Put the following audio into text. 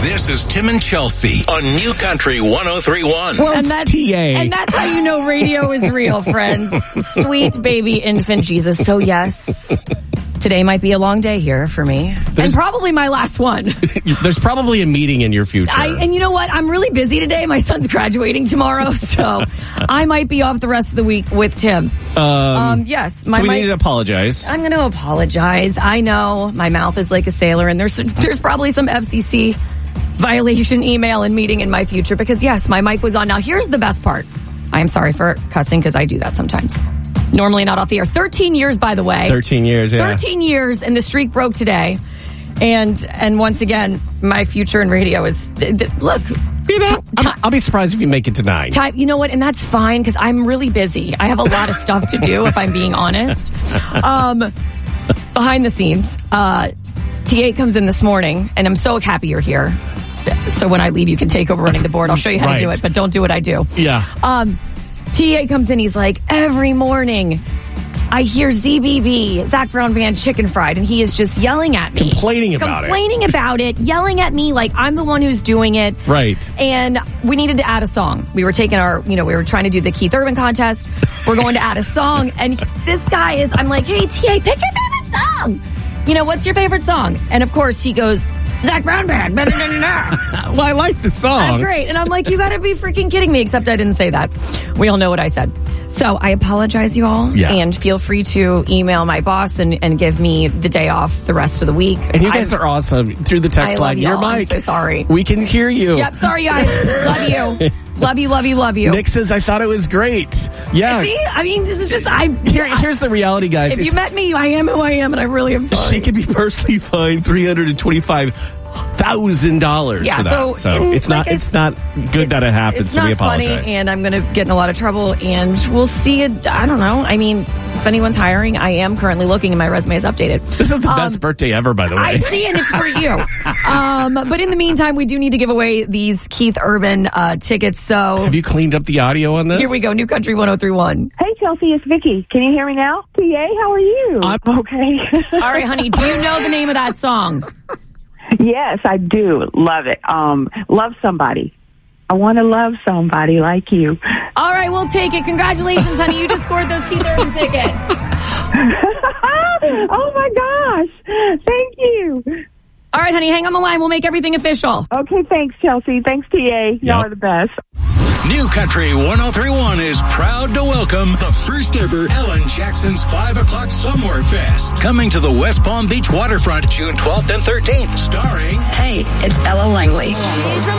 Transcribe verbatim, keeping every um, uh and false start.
This is Tim and Chelsea on New Country one oh three point one. Well, and that's, T A. And that's how you know radio is real, friends. Sweet baby infant Jesus. So yes, today might be a long day here for me. There's, and probably my last one. There's probably a meeting in your future. I, and you know what? I'm really busy today. My son's graduating tomorrow, so I might be off the rest of the week with Tim. Um, um, yes. My, so we my, need to apologize. I'm going to apologize. I know my mouth is like a sailor, and there's there's probably some F C C violation email and meeting in my future because, yes, my mic was on. Now, here's the best part. I am sorry for cussing because I do that sometimes. Normally not off the air. thirteen years, by the way. thirteen years, yeah. thirteen years, and the streak broke today. And and once again, my future in radio is, look. You know, t- I'll be surprised if you make it to nine. Type, you know what? And that's fine because I'm really busy. I have a lot of stuff to do, if I'm being honest. Um, behind the scenes, uh, T A comes in this morning, and I'm so happy you're here. So when I leave, you can take over running the board. I'll show you how right. to do it, but don't do what I do. Yeah. Um, T A comes in, he's like, every morning I hear Z B B, Zach Brown Band Chicken Fried, and he is just yelling at me. Complaining about Complaining it. about it, yelling at me like I'm the one who's doing it. Right. And we needed to add a song. We were taking our, you know, we were trying to do the Keith Urban contest. We're going to add a song, and this guy is, I'm like, hey, T A, pick your favorite song. You know, what's your favorite song? And of course, he goes, Zach Brown Band. Well, I like the song. I'm great. And I'm like, you gotta be freaking kidding me, except I didn't say that. We all know what I said. So I apologize, you all. Yeah. And feel free to email my boss and, and give me the day off the rest of the week. And you guys I'm, are awesome. Through the text I line, your mic. I'm so sorry. We can hear you. Yep, sorry guys. Love you. Love you, love you, love you. Nick says, I thought it was great. Yeah. See, I mean, this is just, I. Here, here's the reality, guys. If it's, you met me, I am who I am, and I really am sorry. She could be personally fined three hundred twenty-five thousand dollars yeah, for that. So, so it's like not it's not good it, that it happens, it's so not we apologize. Funny, and I'm going to get in a lot of trouble, and we'll see it. I don't know. I mean, if anyone's hiring, I am currently looking, and my resume is updated. This is the um, best birthday ever, by the way. I see, and it's for you. um, but in the meantime, we do need to give away these Keith Urban uh, tickets. So have you cleaned up the audio on this? Here we go. New Country one oh three point one. Hey, Chelsea, it's Vicky. Can you hear me now? T A, how are you? I'm- okay. All right, honey. Do you know the name of that song? Yes, I do. Love it. Um, love somebody. I want to love somebody like you. All right, we'll take it. Congratulations, honey. You just scored those Keith Urban tickets. Oh, my gosh. Thank you. All right, honey, hang on the line. We'll make everything official. Okay, thanks, Chelsea. Thanks, T A. Y'all Yep. are the best. New Country one oh three point one is proud to welcome the first ever Ellen Jackson's five o'clock Somewhere Fest. Coming to the West Palm Beach waterfront June twelfth and thirteenth. Starring... Hey, it's Ella Langley.